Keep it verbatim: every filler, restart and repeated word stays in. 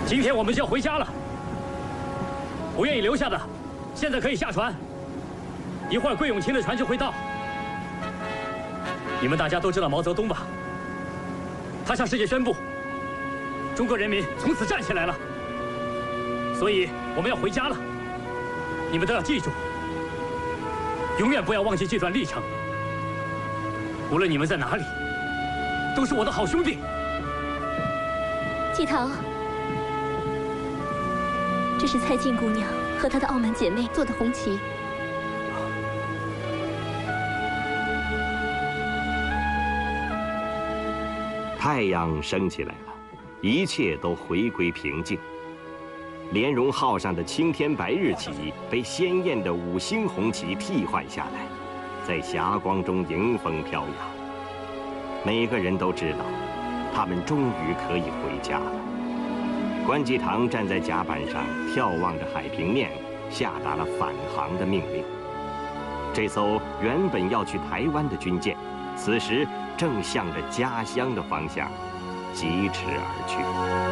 今天我们就要回家了，不愿意留下的，现在可以下船。一会儿桂永清的船就会到。你们大家都知道毛泽东吧？他向世界宣布，中国人民从此站起来了。所以我们要回家了，你们都要记住，永远不要忘记这段历程。无论你们在哪里，都是我的好兄弟。 季陶。 这是蔡静姑娘和她的傲慢姐妹做的红旗。 太阳升起来了，一切都回归平静。莲蓉号上的青天白日旗被鲜艳的五星红旗替换下来，在霞光中迎风飘扬。每个人都知道，他们终于可以回家了。 关继堂站在甲板上，眺望着海平面，下达了返航的命令。这艘原本要去台湾的军舰，此时正向着家乡的方向疾驰而去。